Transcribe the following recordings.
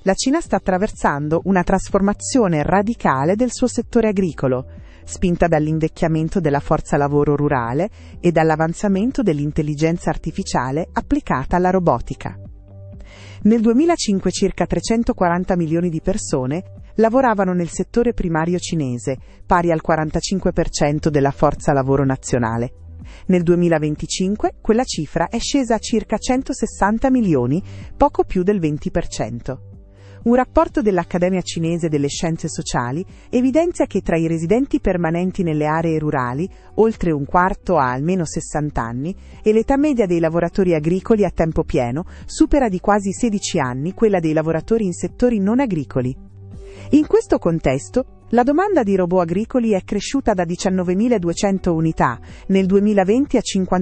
la Cina sta attraversando una trasformazione radicale del suo settore agricolo, spinta dall'invecchiamento della forza lavoro rurale e dall'avanzamento dell'intelligenza artificiale applicata alla robotica. Nel 2005 circa 340 milioni di persone lavoravano nel settore primario cinese, pari al 45% della forza lavoro nazionale. Nel 2025 quella cifra è scesa a circa 160 milioni, poco più del 20%. Un rapporto dell'Accademia Cinese delle Scienze Sociali evidenzia che tra i residenti permanenti nelle aree rurali, oltre un quarto ha almeno 60 anni e l'età media dei lavoratori agricoli a tempo pieno supera di quasi 16 anni quella dei lavoratori in settori non agricoli. In questo contesto, la domanda di robot agricoli è cresciuta da 19.200 unità nel 2020 a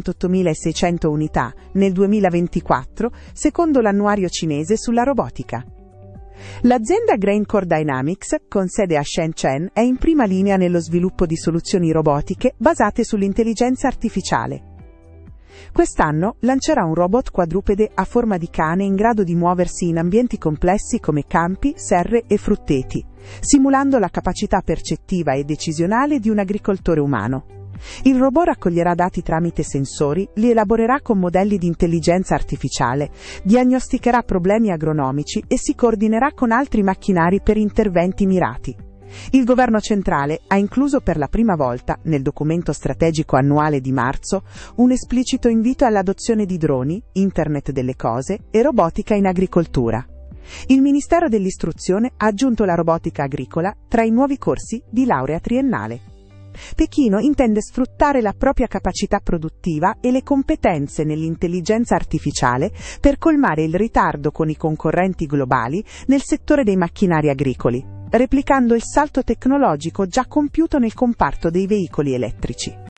58.600 unità nel 2024, secondo l'annuario cinese sulla robotica. L'azienda GrainCore Dynamics, con sede a Shenzhen, è in prima linea nello sviluppo di soluzioni robotiche basate sull'intelligenza artificiale. Quest'anno lancerà un robot quadrupede a forma di cane in grado di muoversi in ambienti complessi come campi, serre e frutteti, simulando la capacità percettiva e decisionale di un agricoltore umano. Il robot raccoglierà dati tramite sensori, li elaborerà con modelli di intelligenza artificiale, diagnosticherà problemi agronomici e si coordinerà con altri macchinari per interventi mirati. Il governo centrale ha incluso per la prima volta, nel documento strategico annuale di marzo, un esplicito invito all'adozione di droni, Internet delle cose e robotica in agricoltura. Il Ministero dell'Istruzione ha aggiunto la robotica agricola tra i nuovi corsi di laurea triennale. Pechino intende sfruttare la propria capacità produttiva e le competenze nell'intelligenza artificiale per colmare il ritardo con i concorrenti globali nel settore dei macchinari agricoli, replicando il salto tecnologico già compiuto nel comparto dei veicoli elettrici.